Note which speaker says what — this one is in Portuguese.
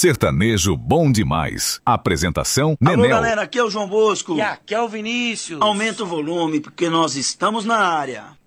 Speaker 1: Sertanejo bom demais. Apresentação,
Speaker 2: Alô,
Speaker 1: Nenel.
Speaker 2: galera, aqui é o João Bosco.
Speaker 3: E aqui é o Vinícius.
Speaker 2: Aumenta o volume, porque nós estamos na área.